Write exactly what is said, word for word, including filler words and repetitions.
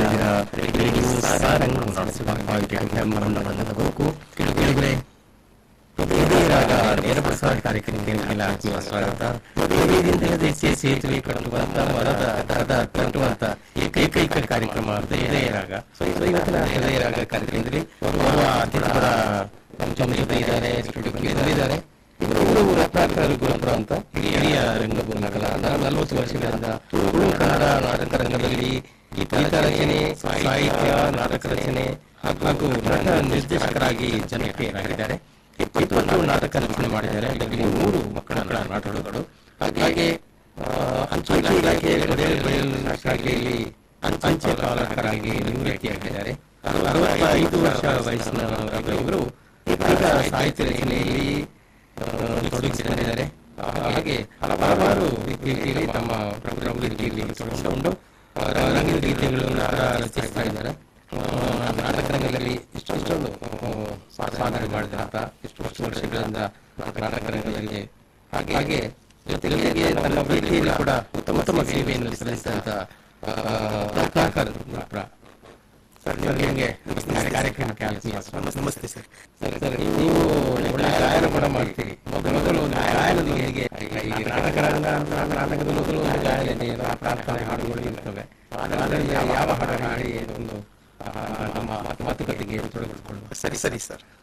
ಬಂದಿರಾ radio Sarang ಬೇಕು ಕೇಳಿದ್ರೆ ರಾಗ ನೇರ ಪ್ರಸಾರ ಕಾರ್ಯಕ್ರಮಕ್ಕೆ ಆತ್ಮೀಯ ಸ್ವಾಗತ. ಮದುವೆಯಿಂದಲೇ ಸೇತುವೆ ಕಟ್ಟುವಂತ ಮರದ ದರದ ಕಟ್ಟುವಂತ ಏಕೈಕ ಕಾರ್ಯಕ್ರಮ ಹೃದಯ ರಾಗ. ಸೊ ಇವತ್ತಿನ ಹೃದಯ ರಾಗ ಕಾರ್ಯಕ್ರಮದಲ್ಲಿ ಓರ್ವ ಅತಿಥಿಗಳ ನಮ್ಮ ಜೊತೆ ಇದ್ದಾರೆ, ಸ್ಟುಡಿಯೋದಲ್ಲಿ ಬಂದಿದ್ದಾರೆ. ಇವರು ರತ್ನಾಕರ್ ಗುರುಪುರ ಅಂತ ಹಿರಿಯ ರಂಗಭೂಮಿ ಕಲಾ ನಲವತ್ತು ವರ್ಷಗಳಿಂದ ತುಳು ಕನ್ನಡ ನಾಟಕ ರಂಗದಲ್ಲಿ ಗೀತ ರಚನೆ, ಸಾಹಿತ್ಯ, ನಾಟಕ ರಚನೆ ಹಾಗೂ ನಟ ನಿರ್ದೇಶಕರಾಗಿ ಜನಪ್ರಿಯರಾಗಿದ್ದಾರೆ. ಇಪ್ಪತ್ತು ನಾಟಕ ರಚನೆ ಮಾಡಿದ್ದಾರೆ. ಅದರಲ್ಲಿ ಮೂರು ಮಕ್ಕಳ ನಾಟಕಗಳು. ಹಾಗೆ ಅಂಚೆ ಇಲಾಖೆ ಶಾಖೆಯಲ್ಲಿ ಅಂಚೆ ಪಾಲಕರಾಗಿ ನಿವೃತ್ತಿಯಾಗಿದ್ದಾರೆ. ಅರವತ್ತೈದು ವರ್ಷ ವಯಸ್ಸಿನ ಇವರು ಸಾಹಿತ್ಯ ರಚನೆಯಲ್ಲಿ ತೊಡಗಿಸಿಕೊಂಡಿದ್ದಾರೆ. ಹಾಗೆ ಹಲವಾರು ರೀತಿಯಲ್ಲಿ ತಮ್ಮ ಪ್ರವೃತ್ತಿಯಲ್ಲಿ ತೊಡಗಿಸಿಕೊಂಡು ರಂಗಿನ ಗೀತೆಗಳನ್ನು ರಚಿಸ್ತಾ ಇದ್ದಾರೆ. ನಾಟಕ ರಂಗದಲ್ಲಿ ಇಷ್ಟೊಂದು ಸಾಧನೆ ಮಾಡಿದಂತ ಇಷ್ಟು ವರ್ಷ ವರ್ಷಗಳಿಂದ ನಾಟಕ ರಂಗದಲ್ಲಿ ಹಾಗೆ ಜೊತೆಗೆ ತನ್ನ ವೃತ್ತಿಯಲ್ಲಿ ಕೂಡ ಉತ್ತಮ ಸೇವೆಯನ್ನು ಸಲ್ಲಿಸಿದಂತ ಕಾರ್ಯಕ್ರಮಕ್ಕೆ ನಮಸ್ತೆ ಸರ್. ಸರ್, ನೀವು ಒಳ್ಳೆ ಗಾಯನ ಕೂಡ ಮಾಡ್ತೀರಿ. ಮೊದಲು ಮೊದಲು ಒಂದು ಗಾಯನದೊಂದಿಗೆ ನಾಟಕ ರಂಗ ನಾಟಕದ ಮೊದಲು ಒಂದು ಗಾಯನ ಪ್ರಾರ್ಥನೆ ಹಾಡುಗಳು ಇರ್ತವೆ. ಯಾವ ಹಾಡು ಹಾಡಿ ಒಂದು ನಮ್ಮ ಮಾತುಕತೆಗೆ ತೊಡಗಿಸಿಕೊಳ್ಳುವ. ಸರಿ ಸರಿ ಸರ್.